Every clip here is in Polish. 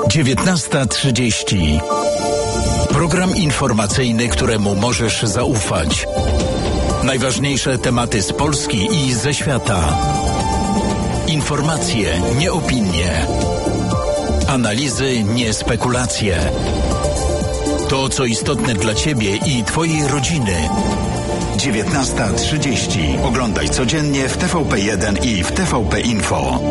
19:30. Program informacyjny, któremu możesz zaufać. Najważniejsze tematy z Polski i ze świata. Informacje, nie opinie. Analizy, nie spekulacje. To, co istotne dla Ciebie i Twojej rodziny. 19:30. Oglądaj codziennie w TVP1 i w TVP Info.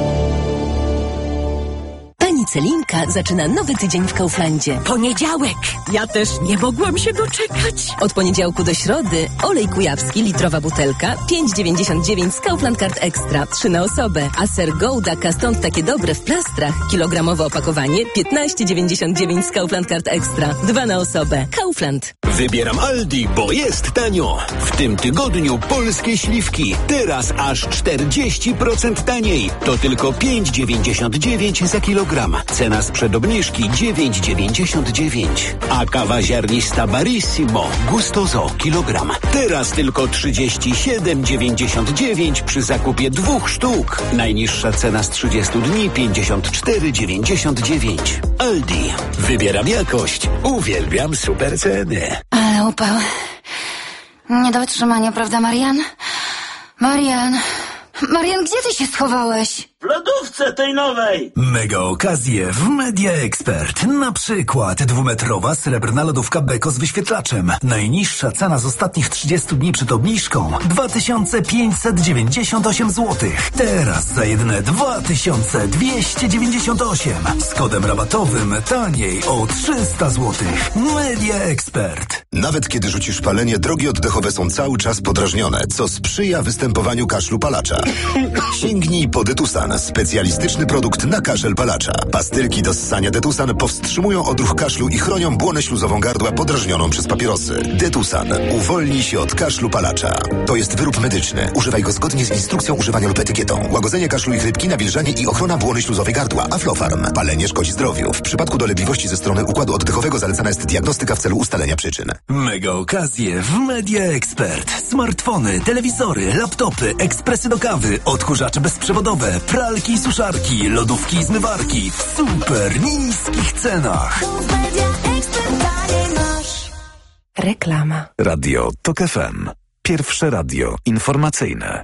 Pani Celinka zaczyna nowy tydzień w Kauflandzie. Poniedziałek! Ja też nie mogłam się doczekać. Od poniedziałku do środy olej kujawski, litrowa butelka, 5,99 z Kaufland Card Extra, 3 na osobę. A ser Gouda Stąd takie dobre w plastrach, kilogramowe opakowanie, 15,99 z Kaufland Card Extra, 2 na osobę. Kaufland. Wybieram Aldi, bo jest tanio. W tym tygodniu polskie śliwki. Teraz aż 40% taniej. To tylko 5,99 za kilogram. Cena sprzed obniżki 9,99. A kawa ziarnista Barissimo Gustoso kilogram. Teraz tylko 37,99 przy zakupie 2 sztuk. Najniższa cena z 30 dni 54,99. Aldi. Wybieram jakość. Uwielbiam super ceny. Ale upał. Nie do wytrzymania, prawda, Marian? Marian, gdzie ty się schowałeś? W lodówce tej nowej! Mega okazje w Media Expert. Na przykład 2-metrowa srebrna lodówka Beko z wyświetlaczem. Najniższa cena z ostatnich 30 dni przed obniżką 2598 zł. Teraz za jedyne 2298. Z kodem rabatowym taniej o 300 zł. Media Expert. Nawet kiedy rzucisz palenie, drogi oddechowe są cały czas podrażnione, co sprzyja występowaniu kaszlu palacza. Sięgnij po Detusan. Specjalistyczny produkt na kaszel palacza. Pastylki do ssania Detusan powstrzymują odruch kaszlu i chronią błonę śluzową gardła podrażnioną przez papierosy. Detusan. Uwolnij się od kaszlu palacza. To jest wyrób medyczny. Używaj go zgodnie z instrukcją używania lub etykietą. Łagodzenie kaszlu i chrypki, nawilżanie i ochrona błony śluzowej gardła. Aflofarm. Palenie szkodzi zdrowiu. W przypadku dolegliwości ze strony układu oddechowego zalecana jest diagnostyka w celu ustalenia przyczyn. Mega okazje w Media Expert. Smartfony, telewizory, laptopy, ekspresy do kawy, odkurzacze bezprzewodowe, pralki i suszarki, lodówki i zmywarki w super niskich cenach. Reklama. Radio TOK FM. Pierwsze radio informacyjne.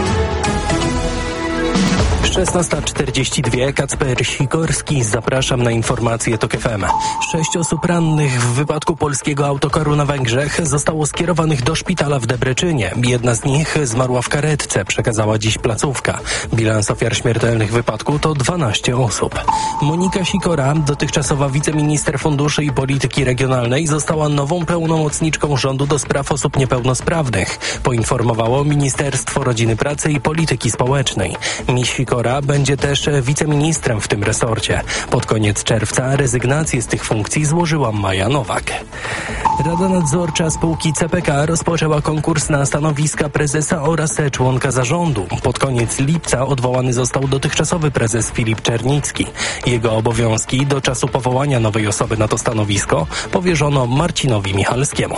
16:42. Kacper Sikorski. Zapraszam na informacje TOK FM. 6 osób rannych w wypadku polskiego autokaru na Węgrzech zostało skierowanych do szpitala w Debreczynie. Jedna z nich zmarła w karetce, przekazała dziś placówka. Bilans ofiar śmiertelnych wypadku to 12 osób. Monika Sikora, dotychczasowa wiceminister funduszy i polityki regionalnej, została nową pełnomocniczką rządu do spraw osób niepełnosprawnych, poinformowało Ministerstwo Rodziny, Pracy i Polityki Społecznej. Miss Sikora będzie też wiceministrem w tym resorcie. Pod koniec czerwca rezygnację z tych funkcji złożyła Maja Nowak. Rada Nadzorcza spółki CPK rozpoczęła konkurs na stanowiska prezesa oraz członka zarządu. Pod koniec lipca odwołany został dotychczasowy prezes Filip Czernicki. Jego obowiązki do czasu powołania nowej osoby na to stanowisko powierzono Marcinowi Michalskiemu.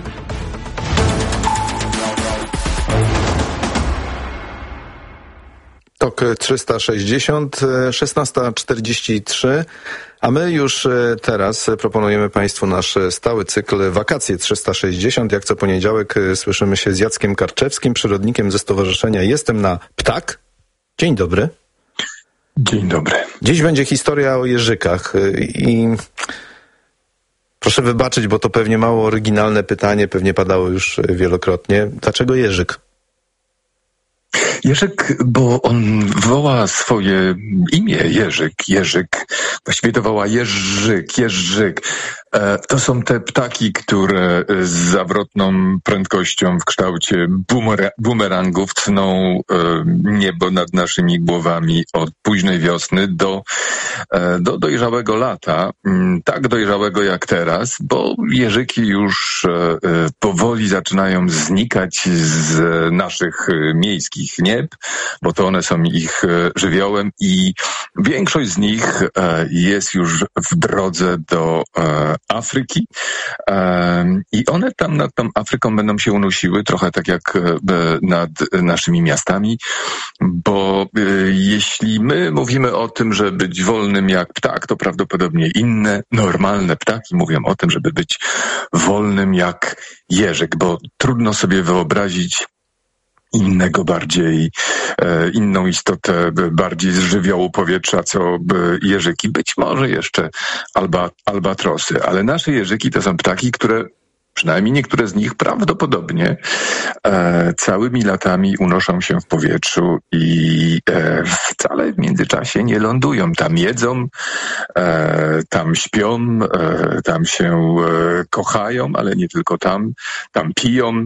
TOK 360, 16:43, a my już teraz proponujemy Państwu nasz stały cykl Wakacje 360. Jak co poniedziałek słyszymy się z Jackiem Karczewskim, przyrodnikiem ze Stowarzyszenia Jestem na Ptak. Dzień dobry. Dzień dobry. Dziś będzie historia o jeżykach i proszę wybaczyć, bo to pewnie mało oryginalne pytanie, pewnie padało już wielokrotnie. Dlaczego jeżyk? Jerzyk, bo on woła swoje imię Jerzyk, właściwie to woła Jerzyk. To są te ptaki, które z zawrotną prędkością w kształcie bumerangów tną niebo nad naszymi głowami od późnej wiosny do dojrzałego lata. Tak dojrzałego jak teraz, bo jeżyki już powoli zaczynają znikać z naszych miejskich nieb, bo to one są ich żywiołem i większość z nich jest już w drodze do Afryki i one tam nad tą Afryką będą się unosiły, trochę tak jak nad naszymi miastami, bo jeśli my mówimy o tym, że być wolnym wolnym jak ptak, to prawdopodobnie inne, normalne ptaki mówią o tym, żeby być wolnym jak jeżyk, bo trudno sobie wyobrazić inną istotę bardziej z żywiołu powietrza, co jeżyki. Być może jeszcze albatrosy, ale nasze jeżyki to są ptaki, które przynajmniej niektóre z nich prawdopodobnie całymi latami unoszą się w powietrzu i wcale w międzyczasie nie lądują. Tam jedzą, tam śpią, tam się kochają, ale nie tylko tam piją.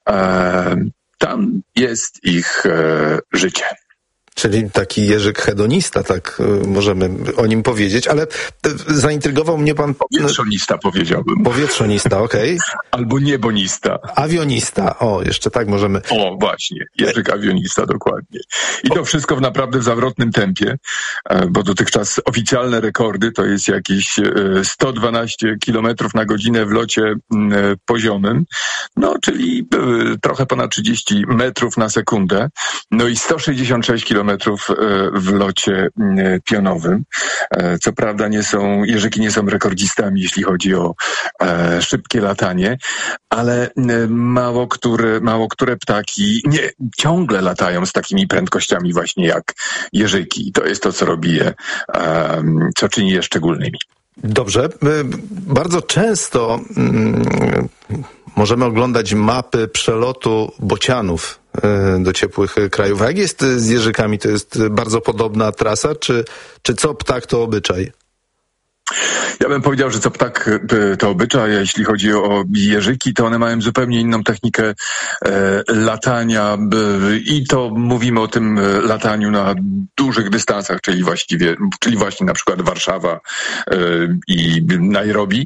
Tam jest ich życie. Czyli taki jeżyk hedonista, tak możemy o nim powiedzieć, ale zaintrygował mnie pan... Powietrzonista powiedziałbym. Powietrzonista, okej. Albo niebonista. Awionista, jeszcze tak możemy... O, właśnie, jeżyk awionista, dokładnie. I to wszystko w naprawdę zawrotnym tempie, bo dotychczas oficjalne rekordy to jest jakieś 112 km na godzinę w locie poziomym, czyli trochę ponad 30 metrów na sekundę, i 166 km w locie pionowym. Co prawda jeżyki nie są rekordzistami, jeśli chodzi o szybkie latanie, ale mało które ptaki ciągle latają z takimi prędkościami właśnie jak jeżyki. To jest to, co robi je, co czyni je szczególnymi. Dobrze. Bardzo często możemy oglądać mapy przelotu bocianów do ciepłych krajów. A jak jest z jeżykami? To jest bardzo podobna trasa, czy co ptak to obyczaj? Ja bym powiedział, że co ptak to obyczaj, a jeśli chodzi o jeżyki, to one mają zupełnie inną technikę latania i to mówimy o tym lataniu na dużych dystansach, czyli właśnie na przykład Warszawa i Nairobi.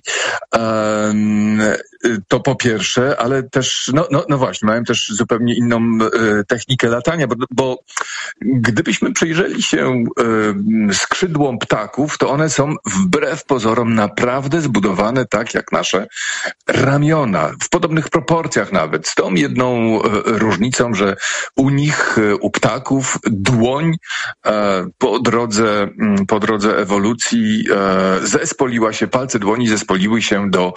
To po pierwsze, ale też, właśnie, mają też zupełnie inną technikę latania, bo gdybyśmy przyjrzeli się skrzydłom ptaków, to one są wbrew pozorom naprawdę zbudowane tak jak nasze ramiona, w podobnych proporcjach nawet, z tą jedną różnicą, że u ptaków dłoń po drodze ewolucji palce dłoni zespoliły się do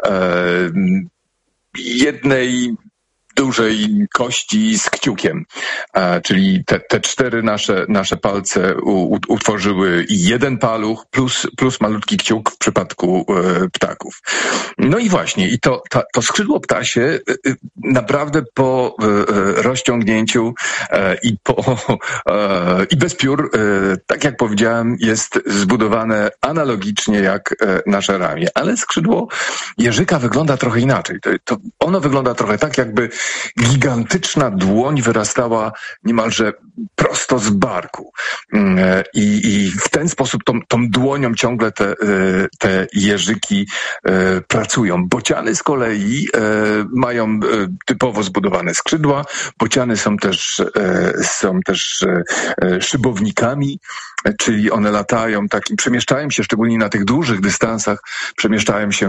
jednej dużej kości z kciukiem, czyli te cztery nasze palce utworzyły jeden paluch plus malutki kciuk w przypadku ptaków. No i właśnie, i to skrzydło ptasie naprawdę po rozciągnięciu i bez piór, tak jak powiedziałem, jest zbudowane analogicznie jak nasze ramię, ale skrzydło jeżyka wygląda trochę inaczej. Ono wygląda trochę tak, jakby gigantyczna dłoń wyrastała niemalże prosto z barku. I w ten sposób tą dłonią ciągle te jeżyki pracują. Bociany z kolei mają typowo zbudowane skrzydła. Bociany są też szybownikami, czyli one latają przemieszczają się szczególnie na tych dużych dystansach, przemieszczają się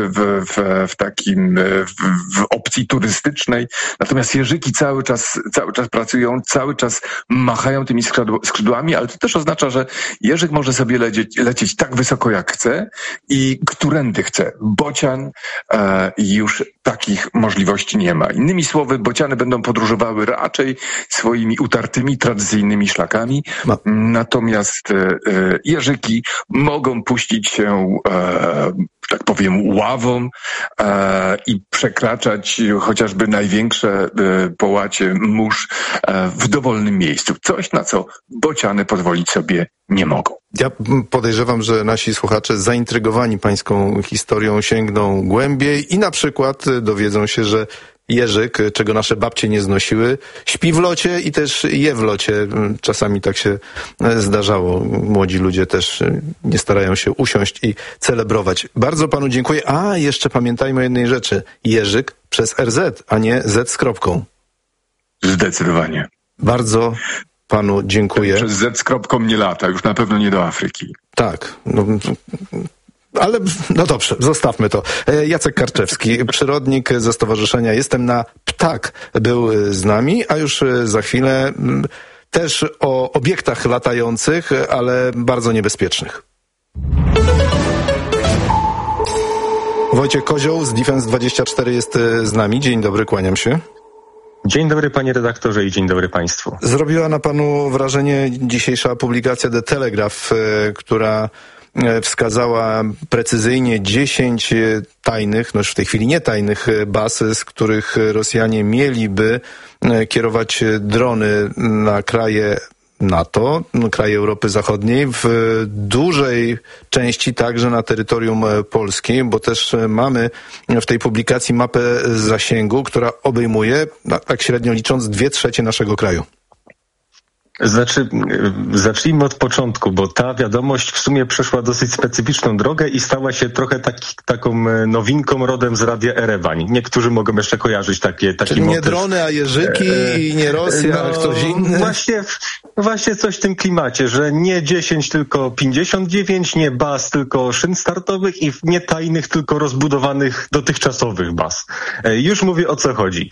w opcji turystycznej. Natomiast jeżyki cały czas pracują, cały czas machają tymi skrzydłami, ale to też oznacza, że jeżyk może sobie lecieć tak wysoko jak chce i którędy chce. Bocian już takich możliwości nie ma. Innymi słowy, bociany będą podróżowały raczej swoimi utartymi, tradycyjnymi szlakami, natomiast jeżyki mogą puścić się, tak powiem, ławą i przekraczać chociażby największe połacie mórz w dowolnym miejscu. Coś, na co bociany pozwolić sobie nie mogą. Ja podejrzewam, że nasi słuchacze zaintrygowani pańską historią sięgną głębiej i na przykład dowiedzą się, że jeżyk, czego nasze babcie nie znosiły, śpi w locie i też je w locie. Czasami tak się zdarzało. Młodzi ludzie też nie starają się usiąść i celebrować. Bardzo panu dziękuję. A, jeszcze pamiętajmy o jednej rzeczy. Jeżyk przez RZ, a nie Z z kropką. Zdecydowanie. Bardzo panu dziękuję. Przez Z z kropką nie lata, już na pewno nie do Afryki. Tak. Ale dobrze, zostawmy to. Jacek Karczewski, przyrodnik ze Stowarzyszenia Jestem na Ptak, był z nami, a już za chwilę też o obiektach latających, ale bardzo niebezpiecznych. Wojciech Kozioł z Defense24 jest z nami. Dzień dobry, kłaniam się. Dzień dobry panie redaktorze i dzień dobry państwu. Zrobiła na panu wrażenie dzisiejsza publikacja The Telegraph, która wskazała precyzyjnie 10 tajnych, no już w tej chwili nie tajnych baz, z których Rosjanie mieliby kierować drony na kraje NATO, kraje Europy Zachodniej, w dużej części także na terytorium Polski, bo też mamy w tej publikacji mapę zasięgu, która obejmuje, tak średnio licząc, 2/3 naszego kraju. Zacznijmy od początku, bo ta wiadomość w sumie przeszła dosyć specyficzną drogę i stała się trochę taką nowinką rodem z Radia Erewań. Niektórzy mogą jeszcze kojarzyć taki Czyli motyw. Nie drony, a jeżyki i nie Rosja, ale ktoś inny. Właśnie coś w tym klimacie, że nie 10, tylko 59, nie baz, tylko szyn startowych i nie tajnych, tylko rozbudowanych dotychczasowych baz. Już mówię, o co chodzi.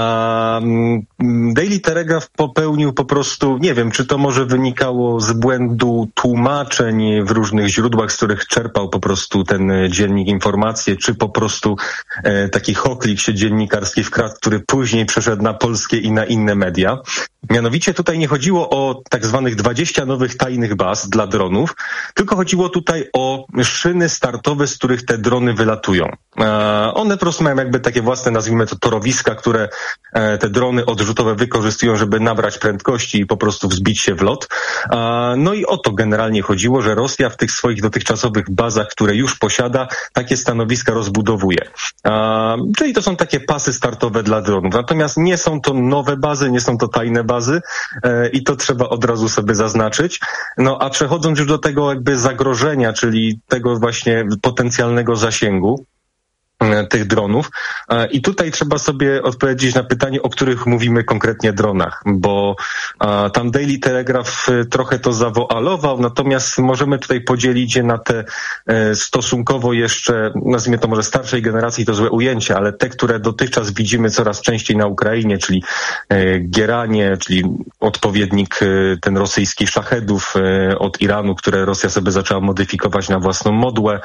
Daily Telegraph popełnił po prostu, nie wiem, czy to może wynikało z błędu tłumaczeń w różnych źródłach, z których czerpał po prostu ten dziennik informacje, czy po prostu taki choklik się dziennikarski wkradł, który później przeszedł na polskie i na inne media. Mianowicie tutaj nie chodziło o tak zwanych 20 nowych tajnych baz dla dronów, tylko chodziło tutaj o szyny startowe, z których te drony wylatują. One po prostu mają jakby takie własne, nazwijmy to, torowiska, które te drony odrzutowe wykorzystują, żeby nabrać prędkości i po prostu wzbić się w lot. No i o to generalnie chodziło, że Rosja w tych swoich dotychczasowych bazach, które już posiada, takie stanowiska rozbudowuje. Czyli to są takie pasy startowe dla dronów. Natomiast nie są to nowe bazy, nie są to tajne bazy i to trzeba od razu sobie zaznaczyć. No a przechodząc już do tego jakby zagrożenia, czyli tego właśnie potencjalnego zasięgu tych dronów. I tutaj trzeba sobie odpowiedzieć na pytanie, o których mówimy konkretnie dronach, bo tam Daily Telegraph trochę to zawoalował, natomiast możemy tutaj podzielić je na te stosunkowo jeszcze, nazwijmy to może starszej generacji, to złe ujęcie, ale te, które dotychczas widzimy coraz częściej na Ukrainie, czyli Gieranie, czyli odpowiednik ten rosyjski Szachedów od Iranu, które Rosja sobie zaczęła modyfikować na własną modłę,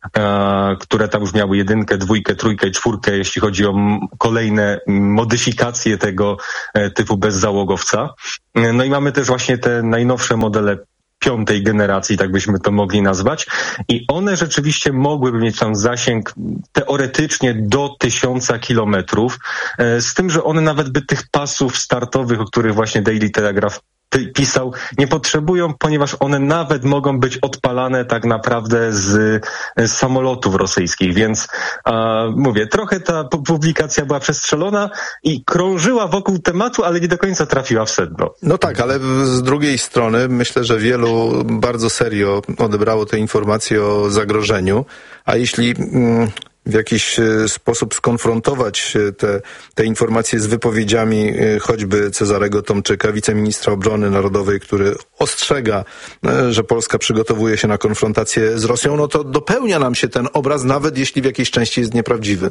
które tam już miały 1, 2, 3 i 4, jeśli chodzi o kolejne modyfikacje tego typu bezzałogowca. No i mamy też właśnie te najnowsze modele 5. generacji, tak byśmy to mogli nazwać. I one rzeczywiście mogłyby mieć tam zasięg teoretycznie do 1000 kilometrów, z tym, że one nawet by tych pasów startowych, o których właśnie Daily Telegraph pisał, nie potrzebują, ponieważ one nawet mogą być odpalane tak naprawdę z samolotów rosyjskich, więc mówię, trochę ta publikacja była przestrzelona i krążyła wokół tematu, ale nie do końca trafiła w sedno. No tak, ale z drugiej strony myślę, że wielu bardzo serio odebrało te informacje o zagrożeniu, a jeśli w jakiś sposób skonfrontować te informacje z wypowiedziami choćby Cezarego Tomczyka, wiceministra obrony narodowej, który ostrzega, że Polska przygotowuje się na konfrontację z Rosją, no to dopełnia nam się ten obraz, nawet jeśli w jakiejś części jest nieprawdziwy.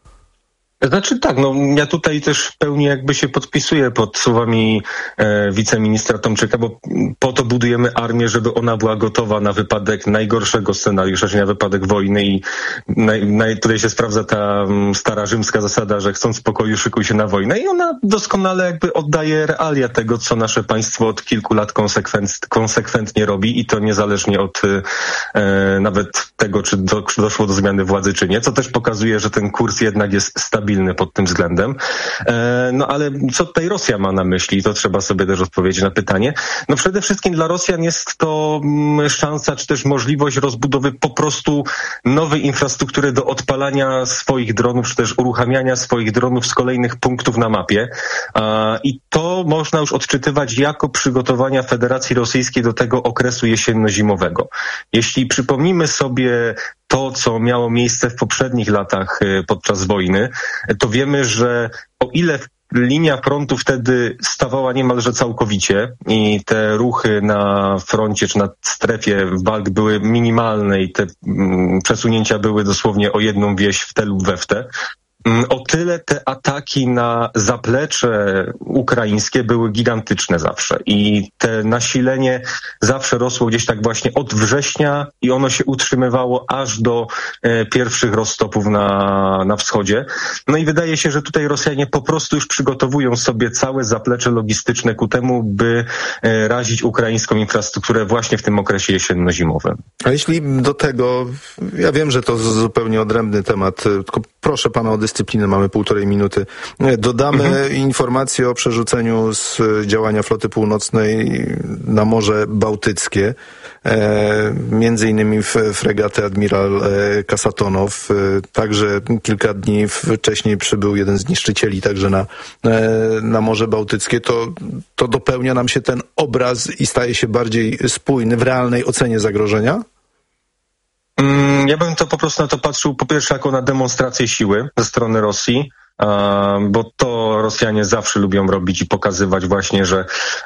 Znaczy tak, no ja tutaj też w pełni jakby się podpisuję pod słowami wiceministra Tomczyka, bo po to budujemy armię, żeby ona była gotowa na wypadek najgorszego scenariusza, czyli na wypadek wojny i tutaj się sprawdza ta stara rzymska zasada, że chcąc pokoju, szykuj się na wojnę i ona doskonale jakby oddaje realia tego, co nasze państwo od kilku lat konsekwentnie robi i to niezależnie od nawet tego, czy doszło do zmiany władzy, czy nie, co też pokazuje, że ten kurs jednak jest stabilny pod tym względem. No ale co tutaj Rosja ma na myśli? To trzeba sobie też odpowiedzieć na pytanie. No przede wszystkim dla Rosjan jest to szansa, czy też możliwość rozbudowy po prostu nowej infrastruktury do odpalania swoich dronów, czy też uruchamiania swoich dronów z kolejnych punktów na mapie. I to można już odczytywać jako przygotowania Federacji Rosyjskiej do tego okresu jesienno-zimowego. Jeśli przypomnimy sobie to, co miało miejsce w poprzednich latach podczas wojny, to wiemy, że o ile linia frontu wtedy stawała niemalże całkowicie i te ruchy na froncie czy na strefie walk były minimalne i te przesunięcia były dosłownie o jedną wieś w tę lub we w tę, O tyle te ataki na zaplecze ukraińskie były gigantyczne zawsze i te nasilenie zawsze rosło gdzieś tak właśnie od września i ono się utrzymywało aż do pierwszych roztopów na wschodzie. No i wydaje się, że tutaj Rosjanie po prostu już przygotowują sobie całe zaplecze logistyczne ku temu, by razić ukraińską infrastrukturę właśnie w tym okresie jesienno-zimowym. A jeśli do tego, ja wiem, że to zupełnie odrębny temat, tylko proszę pana o dyscyplinę, mamy 1,5 minuty. Dodamy informację o przerzuceniu z działania floty północnej na Morze Bałtyckie, między innymi fregaty Admiral Kasatonow. Także kilka dni wcześniej przybył jeden z niszczycieli także na Morze Bałtyckie. To dopełnia nam się ten obraz i staje się bardziej spójny w realnej ocenie zagrożenia? Ja bym to po prostu na to patrzył po pierwsze jako na demonstrację siły ze strony Rosji, bo to Rosjanie zawsze lubią robić i pokazywać właśnie, że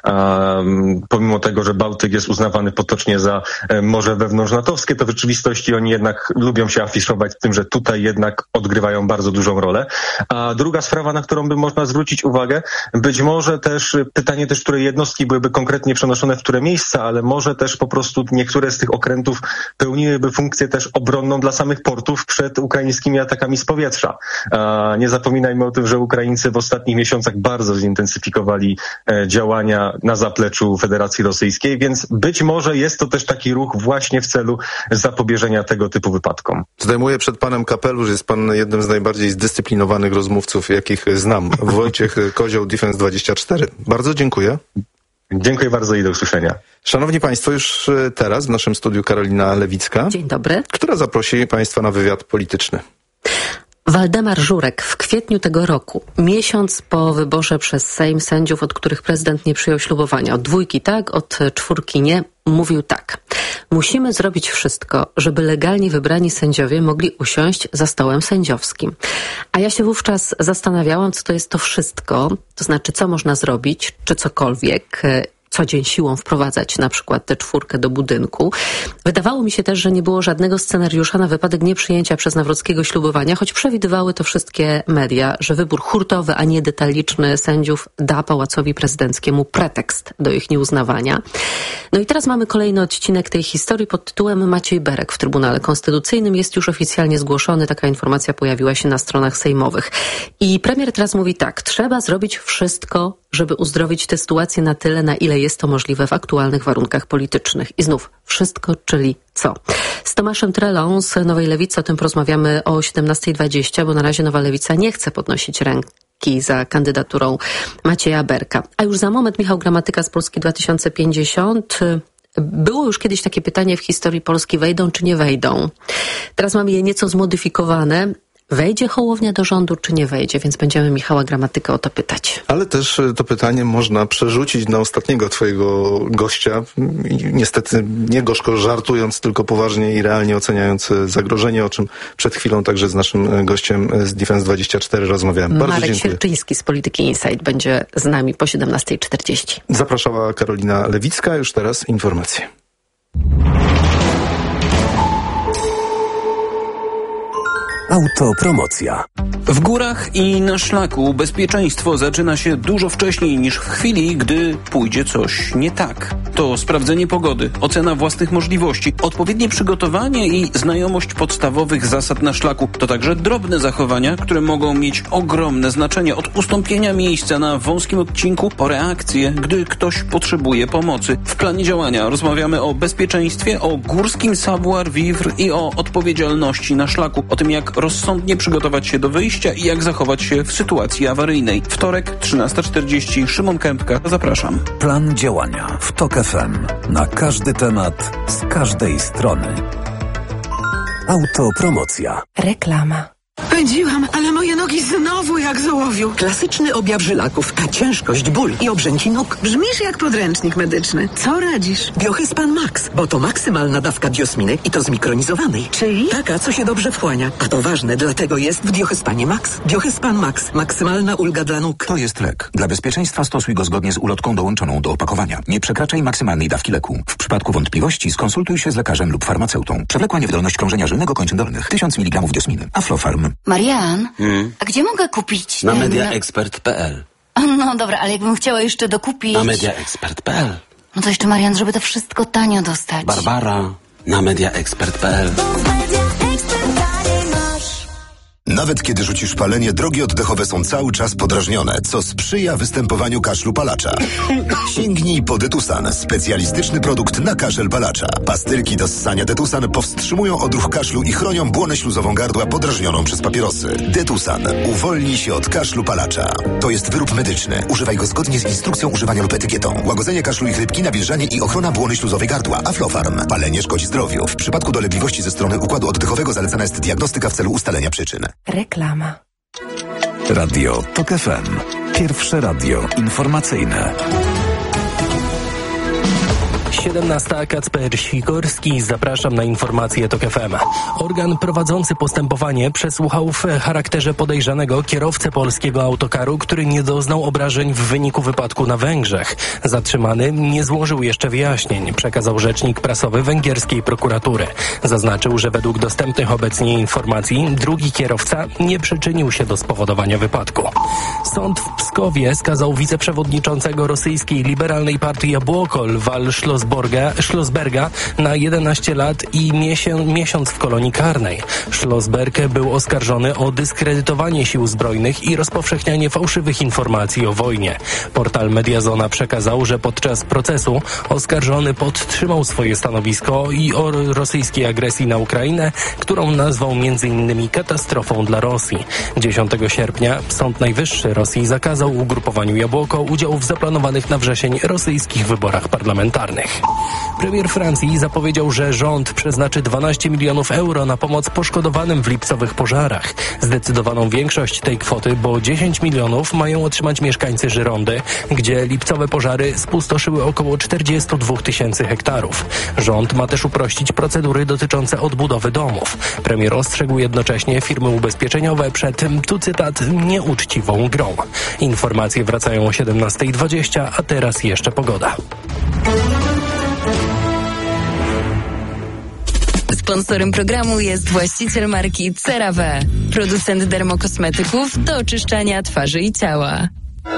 pomimo tego, że Bałtyk jest uznawany potocznie za morze wewnątrznatowskie, to w rzeczywistości oni jednak lubią się afiszować z tym, że tutaj jednak odgrywają bardzo dużą rolę. A druga sprawa, na którą by można zwrócić uwagę, być może też pytanie też, które jednostki byłyby konkretnie przenoszone w które miejsca, ale może też po prostu niektóre z tych okrętów pełniłyby funkcję też obronną dla samych portów przed ukraińskimi atakami z powietrza. Nie zapominajmy o tym, że Ukraińcy w ostatnich miesiącach bardzo zintensyfikowali działania na zapleczu Federacji Rosyjskiej, więc być może jest to też taki ruch właśnie w celu zapobieżenia tego typu wypadkom. Zdejmuję przed panem kapelusz, jest pan jednym z najbardziej zdyscyplinowanych rozmówców, jakich znam. Wojciech Kozioł, Defense24. Bardzo dziękuję. Dziękuję bardzo i do usłyszenia. Szanowni państwo, już teraz w naszym studiu Karolina Lewicka. Dzień dobry. Która zaprosi państwa na wywiad polityczny. Waldemar Żurek w kwietniu tego roku, miesiąc po wyborze przez Sejm sędziów, od których prezydent nie przyjął ślubowania, od 2 tak, od 4 nie, mówił tak. Musimy zrobić wszystko, żeby legalnie wybrani sędziowie mogli usiąść za stołem sędziowskim. A ja się wówczas zastanawiałam, co to jest to wszystko, to znaczy co można zrobić, czy cokolwiek, co dzień siłą wprowadzać na przykład tę 4 do budynku. Wydawało mi się też, że nie było żadnego scenariusza na wypadek nieprzyjęcia przez Nawrockiego ślubowania, choć przewidywały to wszystkie media, że wybór hurtowy, a nie detaliczny sędziów da Pałacowi Prezydenckiemu pretekst do ich nieuznawania. No i teraz mamy kolejny odcinek tej historii pod tytułem Maciej Berek w Trybunale Konstytucyjnym jest już oficjalnie zgłoszony. Taka informacja pojawiła się na stronach sejmowych. I premier teraz mówi tak, trzeba zrobić wszystko, żeby uzdrowić tę sytuację na tyle, na ile jest to możliwe w aktualnych warunkach politycznych. I znów wszystko, czyli co? Z Tomaszem Trelą z Nowej Lewicy o tym porozmawiamy o 17:20, bo na razie Nowa Lewica nie chce podnosić ręki za kandydaturą Macieja Berka. A już za moment Michał Gramatyka z Polski 2050. Było już kiedyś takie pytanie w historii Polski, wejdą czy nie wejdą? Teraz mamy je nieco zmodyfikowane. Wejdzie Hołownia do rządu, czy nie wejdzie? Więc będziemy Michała Gramatykę o to pytać. Ale też to pytanie można przerzucić na ostatniego twojego gościa. Niestety nie gorzko żartując, tylko poważnie i realnie oceniając zagrożenie, o czym przed chwilą także z naszym gościem z Defense24 rozmawiałem. Bardzo Marek dziękuję. Sierczyński z Polityki Insight będzie z nami po 17:40. Zapraszała Karolina Lewicka. Już teraz informacje. Autopromocja. W górach i na szlaku bezpieczeństwo zaczyna się dużo wcześniej niż w chwili, gdy pójdzie coś nie tak. To sprawdzenie pogody, ocena własnych możliwości, odpowiednie przygotowanie i znajomość podstawowych zasad na szlaku. To także drobne zachowania, które mogą mieć ogromne znaczenie. Od ustąpienia miejsca na wąskim odcinku po reakcję, gdy ktoś potrzebuje pomocy. W planie działania rozmawiamy o bezpieczeństwie, o górskim savoir-vivre i o odpowiedzialności na szlaku. O tym, jak rozsądnie przygotować się do wyjścia i jak zachować się w sytuacji awaryjnej. Wtorek, 13:40. Szymon Kępka. Zapraszam. Plan działania w TOK FM. Na każdy temat, z każdej strony. Autopromocja. Reklama. Pędziłam, ale moje nogi znowu jak z ołowiu. Klasyczny objaw żylaków, a ciężkość, ból i obrzęki nóg. Brzmisz jak podręcznik medyczny. Co radzisz? Diohespan Max, bo to maksymalna dawka diosminy i to zmikronizowanej. Czyli? Taka, co się dobrze wchłania. A to ważne, dlatego jest w Diohespanie Max. Diohespan Max. Maksymalna ulga dla nóg. To jest lek. Dla bezpieczeństwa stosuj go zgodnie z ulotką dołączoną do opakowania. Nie przekraczaj maksymalnej dawki leku. W przypadku wątpliwości skonsultuj się z lekarzem lub farmaceutą. Przewlekła niewydolność krążenia żylnego kończyn dolnych. 1000 mg diosminy. Aflofarm. Marian, a gdzie mogę kupić Na ten... mediaexpert.pl. No dobra, ale jakbym chciała jeszcze dokupić... Na mediaexpert.pl. No to jeszcze, Marian, żeby to wszystko tanio dostać. Barbara, na mediaexpert.pl. Nawet kiedy rzucisz palenie, drogi oddechowe są cały czas podrażnione, co sprzyja występowaniu kaszlu palacza. Sięgnij po Detusan, specjalistyczny produkt na kaszel palacza. Pastylki do ssania Detusan powstrzymują odruch kaszlu i chronią błonę śluzową gardła podrażnioną przez papierosy. Detusan. Uwolnij się od kaszlu palacza. To jest wyrób medyczny. Używaj go zgodnie z instrukcją używania lub etykietą. Łagodzenie kaszlu i chrypki, nawilżanie i ochrona błony śluzowej gardła. Aflofarm. Palenie szkodzi zdrowiu. W przypadku dolegliwości ze strony układu oddechowego zalecana jest diagnostyka w celu ustalenia przyczyn. Reklama. Radio TOK FM. Pierwsze radio informacyjne. 17. Kacper Sikorski. Zapraszam na informacje TOK FM. Organ prowadzący postępowanie przesłuchał w charakterze podejrzanego kierowcę polskiego autokaru, który nie doznał obrażeń w wyniku wypadku na Węgrzech. Zatrzymany nie złożył jeszcze wyjaśnień, przekazał rzecznik prasowy węgierskiej prokuratury. Zaznaczył, że według dostępnych obecnie informacji drugi kierowca nie przyczynił się do spowodowania wypadku. Sąd w Pskowie skazał wiceprzewodniczącego rosyjskiej liberalnej partii Jabłokol Wal Schlossberga na 11 lat i miesiąc w kolonii karnej. Schlossberg był oskarżony o dyskredytowanie sił zbrojnych i rozpowszechnianie fałszywych informacji o wojnie. Portal Mediazona przekazał, że podczas procesu oskarżony podtrzymał swoje stanowisko i o rosyjskiej agresji na Ukrainę, którą nazwał m.in. katastrofą dla Rosji. 10 sierpnia Sąd Najwyższy Rosji zakazał ugrupowaniu Jabłoko udziału w zaplanowanych na wrzesień rosyjskich wyborach parlamentarnych. Premier Francji zapowiedział, że rząd przeznaczy 12 milionów euro na pomoc poszkodowanym w lipcowych pożarach. Zdecydowaną większość tej kwoty, bo 10 milionów mają otrzymać mieszkańcy Żyrondy, gdzie lipcowe pożary spustoszyły około 42 tysięcy hektarów. Rząd ma też uprościć procedury dotyczące odbudowy domów. Premier ostrzegł jednocześnie firmy ubezpieczeniowe przed, tu cytat, nieuczciwą grą. Informacje wracają o 17:20, a teraz jeszcze pogoda. Sponsorem programu jest właściciel marki CeraVe, producent dermokosmetyków do oczyszczania twarzy i ciała.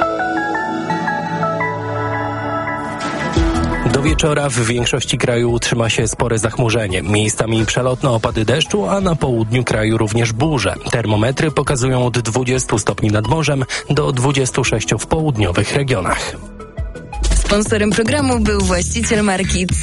Do wieczora w większości kraju utrzyma się spore zachmurzenie. Miejscami przelotne opady deszczu, a na południu kraju również burze. Termometry pokazują od 20 stopni nad morzem do 26 w południowych regionach. Sponsorem programu był właściciel marki